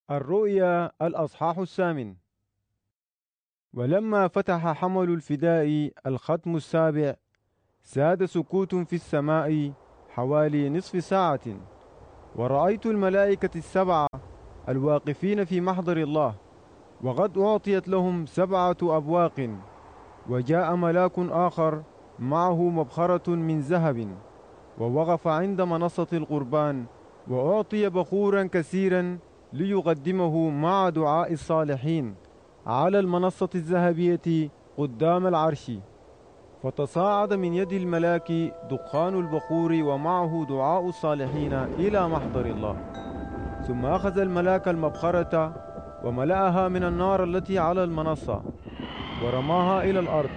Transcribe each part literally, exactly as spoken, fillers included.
الرؤيا الأصحاح الثامن. ولما فتح حمل الفداء الختم السابع ساد سكوت في السماء حوالي نصف ساعة، ورأيت الملائكة السبعة الواقفين في محضر الله، وقد أعطيت لهم سبعة أبواق. وجاء ملاك آخر معه مبخرة من ذهب، ووقف عند منصة القربان، وأعطي بخورا كثيرا ليقدمه مع دعاء الصالحين على المنصة الذهبية قدام العرش. فتصاعد من يد الملاك دخان البخور ومعه دعاء الصالحين إلى محضر الله. ثم أخذ الملاك المبخرة وملأها من النار التي على المنصة ورماها إلى الأرض،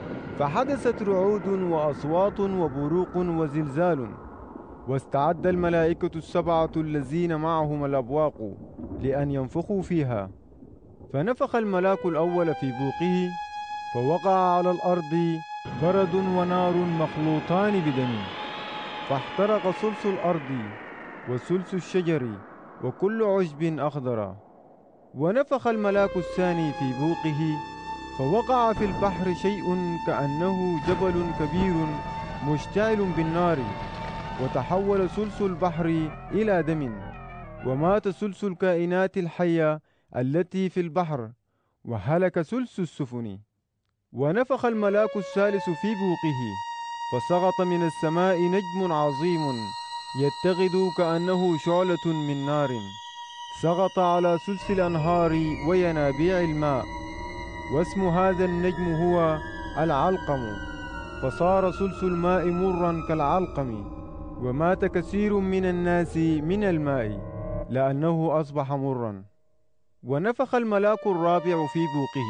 فحدثت رعود وأصوات وبروق وزلزال. واستعد الملائكة السبعة الذين معهم الأبواق لأن ينفخوا فيها. فنفخ الملاك الأول في بوقه، فوقع على الأرض برد ونار مخلوطان بدم، فاحترق ثلث الأرض وثلث الشجر وكل عشب أخضر. ونفخ الملاك الثاني في بوقه، فوقع في البحر شيء كأنه جبل كبير مشتعل بالنار، وتحول ثلث البحر إلى دم، ومات ثلث الكائنات الحية التي في البحر، وهلك ثلث السفن. ونفخ الملاك الثالث في بوقه، فسقط من السماء نجم عظيم يتخذ كأنه شعلة من نار، سقط على ثلث الأنهار وينابيع الماء. واسم هذا النجم هو العلقم، فصار ثلث الماء مرا كالعلقم، ومات كثير من الناس من الماء لأنه أصبح مرا. ونفخ الملاك الرابع في بوقه،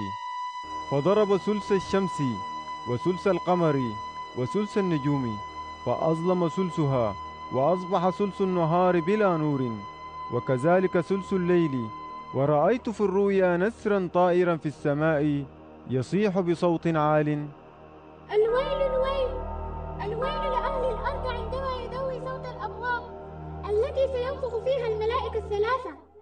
فضرب ثلث الشمس وثلث القمر وثلث النجوم، فأظلم ثلثها، وأصبح ثلث النهار بلا نور، وكذلك ثلث الليل. ورأيت في الرؤيا نسرا طائرا في السماء يصيح بصوت عال: الويل الويل الويل لأهل الأرض عندما يدوي صوت الأبواق التي سينفخ فيها الملائكة الثلاثة.